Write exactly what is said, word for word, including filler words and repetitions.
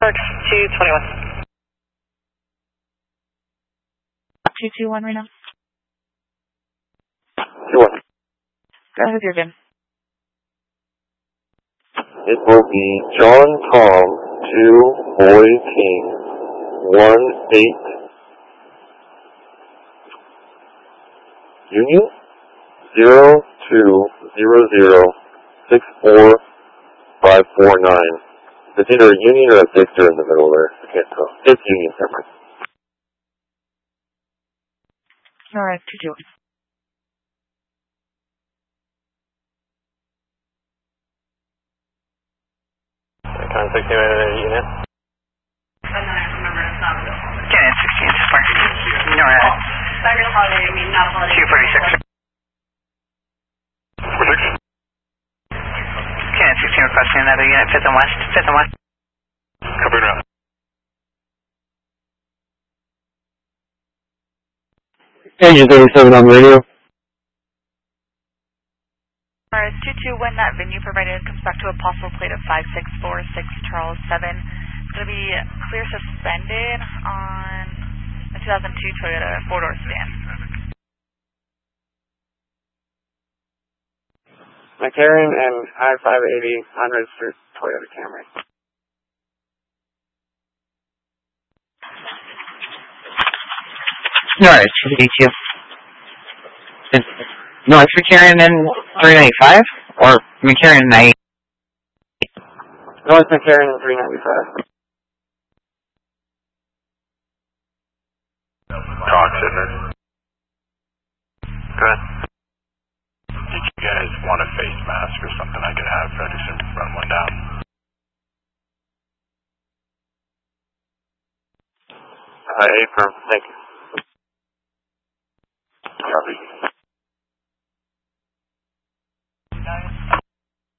two twenty-one. two two one right now. two one. Go ahead with your V I N. It will be John Tom two Boy King one eight Union zero two zero zero six four five four nine. It's either a Union or a Victor in the middle there. I can't tell. It's Union somewhere. Alright, two two one. Contact unit. Janet sixteen square. No, uh, Staggered holiday, I mean, not holiday. two forty-six. Janet sixteen requesting another unit, fifth and west, fifth and west. Copy now. Engine thirty-seven on radio. Alright, two two one, that venue provided comes back to a possible plate of five six four six Charles seven. It's going to be clear suspended on a two thousand two Toyota four-door sedan. McCarran and I five eighty unregistered Toyota Camry. Alright, for the D two. No, it's McCarran and three ninety-five? Or McCarran and I eight? No, it's McCarran and three ninety-five. Talk, Sidner. Go ahead. Did you guys want a face mask or something I could have ready to run one down? Uh, A firm, thank you.